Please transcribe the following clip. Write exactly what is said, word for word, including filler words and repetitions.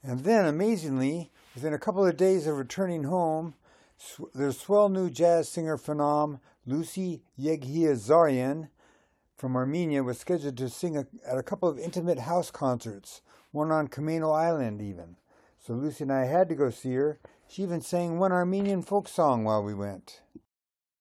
And then, amazingly, within a couple of days of returning home, the swell new jazz singer phenom Lucy Yeghizarian from Armenia was scheduled to sing a, at a couple of intimate house concerts, one on Kameno Island even. So Lucy and I had to go see her. She even sang one Armenian folk song while we went.